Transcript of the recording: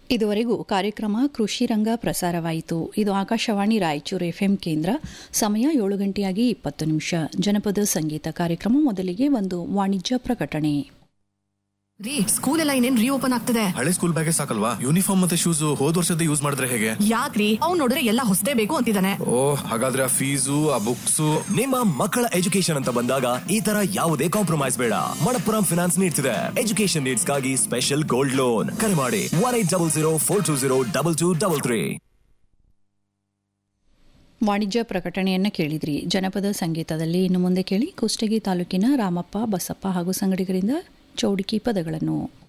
ಇದುವರೆಗೂ ಕಾರ್ಯಕ್ರಮ ಕೃಷಿ ರಂಗ ಪ್ರಸಾರವಾಯಿತು. ಇದು ಆಕಾಶವಾಣಿ ರಾಯಚೂರು ಎಫ್ಎಂ ಕೇಂದ್ರ. ಸಮಯ 7:20 ಜನಪದ ಸಂಗೀತ ಕಾರ್ಯಕ್ರಮ. ಮೊದಲಿಗೆ ಒಂದು ವಾಣಿಜ್ಯ ಪ್ರಕಟಣೆ. ಸ್ಕೂಲ್ ಎಲ್ಲ ಇನ್ನೇನ್ ರೀಓಪನ್ ಆಗ್ತದೆ. ಹಳೆ ಸ್ಕೂಲ್ ಬ್ಯಾಗೇ ಸಾಕಲ್ವಾ? ಯೂನಿಫಾರ್ಮ್ ಮತ್ತೆ ಶೂಸ್ ಹೋದ ವರ್ಷದ ಯೂಸ್ ಮಾಡಿದ್ರೆ ಹೇಗೆ? ಯಾಕ್ರಿ ಅವ್ನು ನೋಡಿದ್ರೆ ಎಲ್ಲ ಹೊಸದೇ ಬೇಕು ಅಂತಿದ್ದಾನೆ. ಹಾಗಾದ್ರೆ ಆ ಫೀಸು ಆ ಬುಕ್ಸ್. ನಿಮ್ಮ ಮಕ್ಕಳ ಎಜುಕೇಶನ್ ಅಂತ ಬಂದಾಗ ಈ ತರ ಯಾವುದೇ ಕಾಂಪ್ರಮೈಸ್ ಬೇಡ. ಮಣಪ್ಪುರಂ ಫಿನಾನ್ಸ್ ನೀಡ್ತಿದೆ ಎಜುಕೇಶನ್ ನೀಡ್ಸ್ ಗಾಗಿ ಸ್ಪೆಷಲ್ ಗೋಲ್ಡ್ ಲೋನ್. ಕರೆ ಮಾಡಿ 1800420223. ವಾಣಿಜ್ಯ ಪ್ರಕಟಣೆಯನ್ನು ಕೇಳಿದ್ರಿ. ಜನಪದ ಸಂಗೀತದಲ್ಲಿ ಇನ್ನು ಮುಂದೆ ಕೇಳಿ ಕುಷ್ಟಗಿ ತಾಲೂಕಿನ ರಾಮಪ್ಪ, ಬಸಪ್ಪ ಹಾಗೂ ಸಂಗಡಿಗರಿಂದ ಚೌಡಿಕಿ ಪದಗಳನ್ನು.